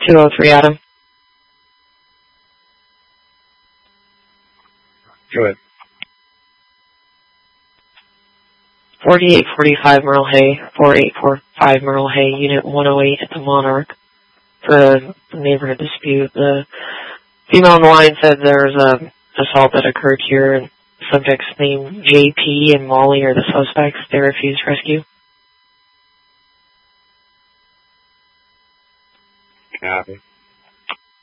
203 Adam. Go ahead. 4845 Merle Hay, 4845 Merle Hay, Unit 108 at the Monarch for a neighborhood dispute. The female on the line said there's a assault that occurred here, and subjects named JP and Molly are the suspects. They refused rescue. Copy.